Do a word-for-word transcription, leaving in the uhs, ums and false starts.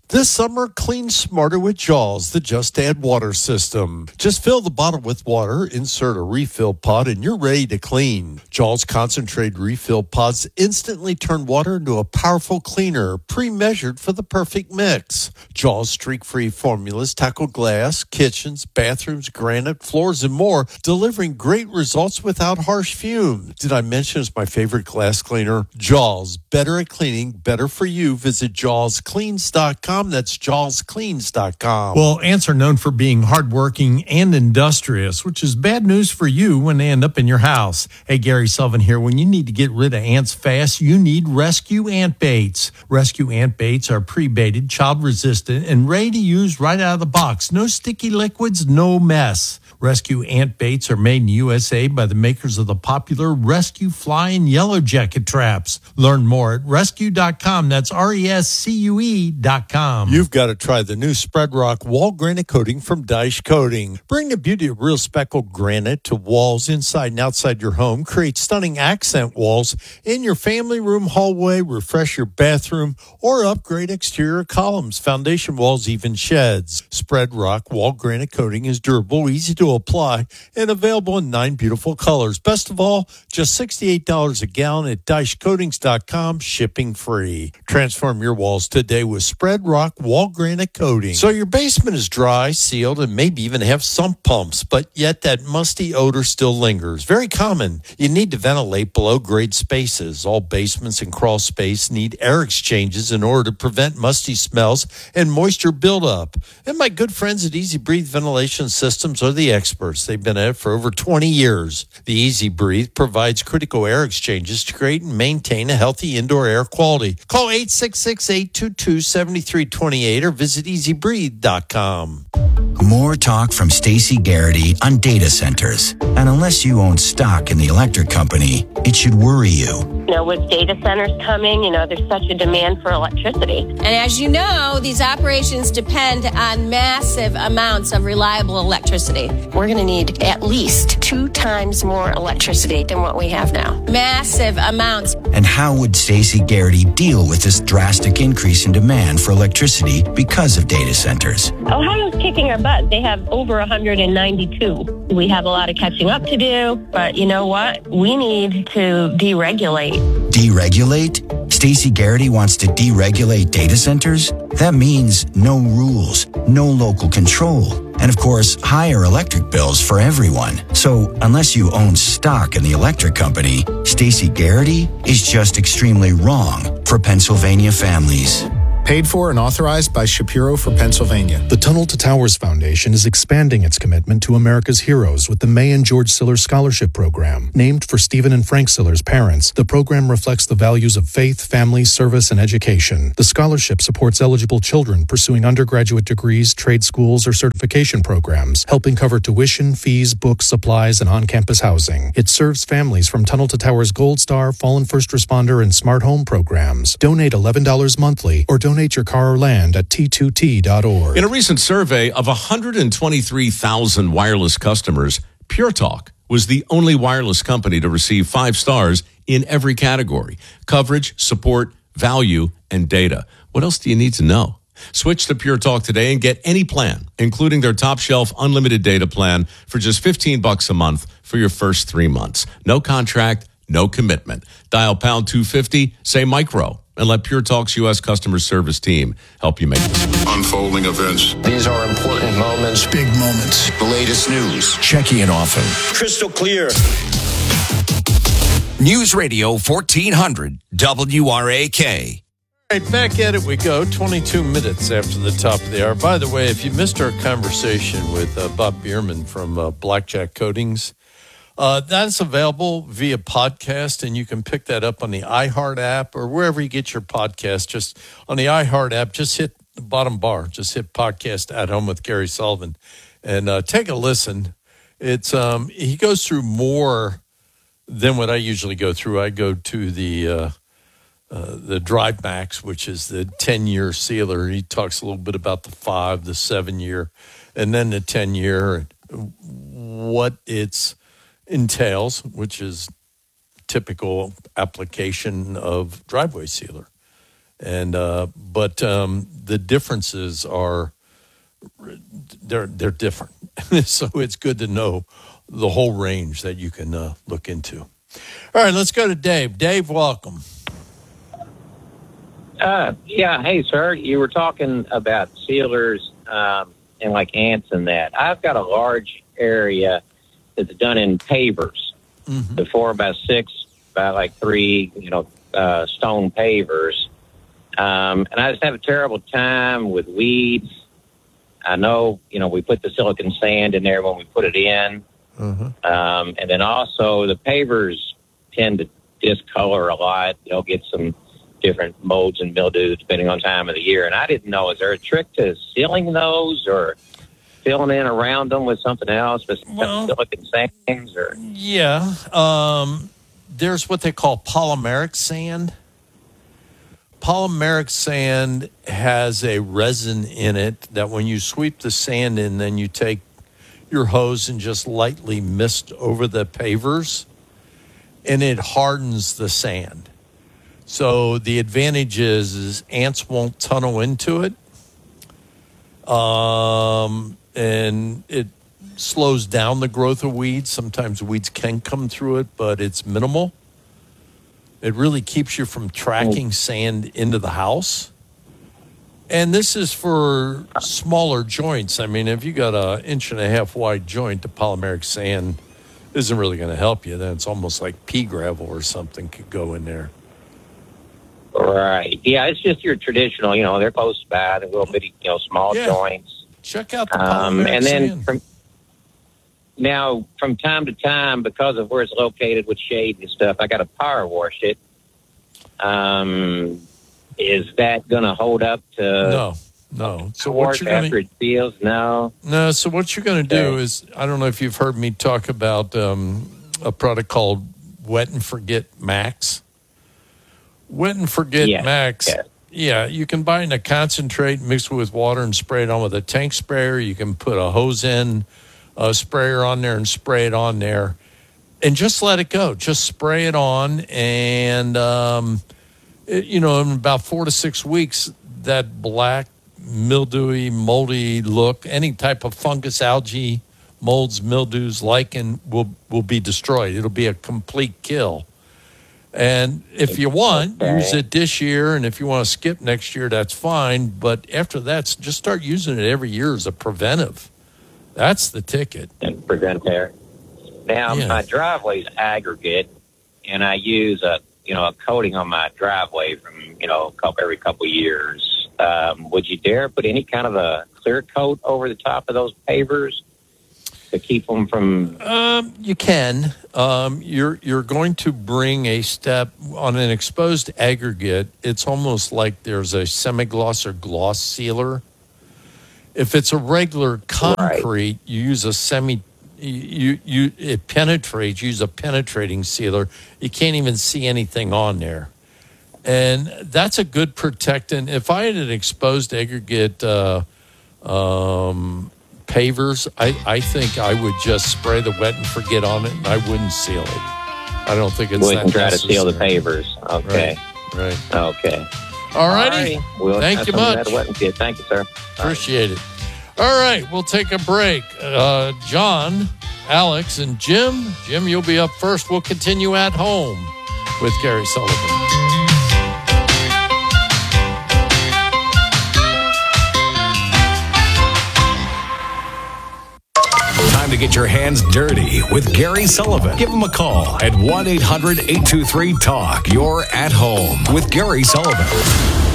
This summer, clean smarter with Jaws, the Just Add Water system. Just fill the bottle with water, insert a refill pod, and you're ready to clean. Jaws concentrated refill pods instantly turn water into a powerful cleaner, pre-measured for the perfect mix. Jaws streak-free formulas tackle glass, kitchens, bathrooms, granite, floors, and more, delivering great results without harsh fumes. Did I mention it's my favorite glass cleaner? Jaws, better at cleaning, better for you. Visit jaws cleans dot com. That's jaws cleans dot com. Well, ants are known for being hardworking and industrious, which is bad news for you when they end up in your house. Hey, Gary Sullivan here. When you need to get rid of ants fast, you need Rescue Ant Baits. Rescue Ant Baits are pre-baited, child-resistant, and ready to use right out of the box. No sticky liquids, no mess. Rescue Ant Baits are made in U S A by the makers of the popular Rescue Fly and Yellow Jacket traps. Learn more at rescue dot com. That's R E S C U E dot com. You've got to try the new Spread Rock Wall Granite Coating from Dyche Coating. Bring the beauty of real speckled granite to walls inside and outside your home. Create stunning accent walls in your family room, hallway, refresh your bathroom, or upgrade exterior columns, foundation walls, even sheds. Spread Rock Wall Granite Coating is durable, easy to apply, and available in nine beautiful colors. Best of all, just sixty-eight dollars a gallon at dyche coatings dot com, shipping free. Transform your walls today with Spread Rock Wall Granite Coating. So your basement is dry, sealed, and maybe even have sump pumps, but yet that musty odor still lingers. Very common. You need to ventilate below grade spaces. All basements and crawl space need air exchanges in order to prevent musty smells and moisture buildup. And my good friends at Easy Breathe Ventilation Systems are the experts. They've been at it for over twenty years. The Easy Breathe provides critical air exchanges to create and maintain a healthy indoor air quality. Call eight six six, eight two two, seven three two eight or visit easy breathe dot com. More talk from Stacey Garrity on data centers. And unless you own stock in the electric company, it should worry you. You know, with data centers coming, you know, there's such a demand for electricity. And as you know, these operations depend on massive amounts of reliable electricity. We're going to need at least two times more electricity than what we have now. Massive amounts. And how would Stacey Garrity deal with this drastic increase in demand for electricity because of data centers? Ohio's kicking our butt. They have over one hundred ninety-two. We have a lot of catching up to do, but you know what? We need to deregulate. Deregulate? Stacey Garrity wants to deregulate data centers? That means no rules, no local control, and of course, higher electric bills for everyone. So unless you own stock in the electric company, Stacey Garrity is just extremely wrong for Pennsylvania families. Paid for and authorized by Shapiro for Pennsylvania. The Tunnel to Towers Foundation is expanding its commitment to America's heroes with the May and George Siller Scholarship Program. Named for Stephen and Frank Siller's parents, the program reflects the values of faith, family, service, and education. The scholarship supports eligible children pursuing undergraduate degrees, trade schools, or certification programs, helping cover tuition, fees, books, supplies, and on-campus housing. It serves families from Tunnel to Towers Gold Star, Fallen First Responder, and Smart Home programs. Donate eleven dollars monthly or donate Donate your car or land at T two T dot org. In a recent survey of one hundred twenty-three thousand wireless customers, Pure Talk was the only wireless company to receive five stars in every category: coverage, support, value, and data. What else do you need to know? Switch to Pure Talk today and get any plan, including their top shelf unlimited data plan for just fifteen bucks a month for your first three months. No contract, no commitment. Dial pound two fifty, say micro, and let Pure Talk's U S customer service team help you make this. Unfolding events. These are important moments. Big moments. The latest news. Checking in often. Crystal clear. News Radio fourteen hundred W R A K. All right, back at it we go, twenty-two minutes after the top of the hour. By the way, if you missed our conversation with uh, Bob Bierman from uh, Blackjack Coatings, Uh, that's available via podcast, and you can pick that up on the iHeart app or wherever you get your podcast. Just on the iHeart app, just hit the bottom bar. Just hit podcast at home with Gary Sullivan and uh, take a listen. It's um, he goes through more than what I usually go through. I go to the uh, uh, the Drive Max, which is the ten-year sealer. He talks a little bit about the five, the seven-year, and then the ten-year, what it's entails, which is typical application of driveway sealer. And uh, but um, the differences are they're they're different. So it's good to know the whole range that you can uh, look into. All right, let's go to Dave. Dave, welcome. Uh, yeah, hey, sir. You were talking about sealers um, and like ants and that. I've got a large area that's done in pavers. Mm-hmm. The four by six by like three, you know, uh, stone pavers. Um, and I just have a terrible time with weeds. I know, you know, we put the silicon sand in there when we put it in. Mm-hmm. Um, and then also the pavers tend to discolor a lot. They'll get some different molds and mildew depending on time of the year. And I didn't know, is there a trick to sealing those or filling in around them with something else, with well, silicon sands? Or yeah, um, there's what they call polymeric sand. Polymeric sand has a resin in it that when you sweep the sand in, then you take your hose and just lightly mist over the pavers, and it hardens the sand. So the advantage is, is ants won't tunnel into it, um, and it slows down the growth of weeds. Sometimes weeds can come through it, but it's minimal. It really keeps you from tracking sand into the house. And this is for smaller joints. I mean, if you got an inch and a half wide joint, the polymeric sand isn't really going to help you. Then it's almost like pea gravel or something could go in there. Right. Yeah, it's just your traditional, you know, they're close by, the little bitty, you know, small yeah. joints. Check out the polymeric um, and then sand. From, now, from time to time, because of where it's located with shade and stuff, I got to power wash it. Um... Is that going to hold up to no, no? So what you're after gonna, it seals? No, no. So what you're going to do okay. is, I don't know if you've heard me talk about um, a product called Wet and Forget Max. Wet and Forget yes. Max. Yes. Yeah, you can buy in a concentrate, mix it with water, and spray it on with a tank sprayer. You can put a hose in, a sprayer on there, and spray it on there, and just let it go. Just spray it on, and um, it, you know, in about four to six weeks, that black, mildewy, moldy look, any type of fungus, algae, molds, mildews, lichen will will be destroyed. It'll be a complete kill. And if you want, okay. use it this year, and if you want to skip next year, that's fine. But after that, just start using it every year as a preventive. That's the ticket. And prevent there. Now, yeah. my driveway's aggregate, and I use a you know a coating on my driveway from you know a couple, every couple of years. Um, would you dare put any kind of a clear coat over the top of those pavers to keep them from? Um, you can. Um, you're you're going to bring a step on an exposed aggregate. It's almost like there's a semi-gloss or gloss sealer. If it's a regular concrete, right. you use a semi. You you it penetrates. You use a penetrating sealer. You can't even see anything on there, and that's a good protectant. If I had an exposed aggregate. Uh, um, pavers, I, I think I would just spray the wet and forget on it, and I wouldn't seal it. I don't think it's wouldn't that try necessary. to seal the pavers. Okay. Right. right. Okay. All righty. All right. We'll Thank you much. Wet and forget. Thank you, sir. Appreciate it. All right. We'll take a break. Uh, John, Alex, and Jim. Jim, you'll be up first. We'll continue at home with Gary Sullivan. Time to get your hands dirty with Gary Sullivan. Give him a call at one eight hundred eight two three talk. You're at home with Gary Sullivan.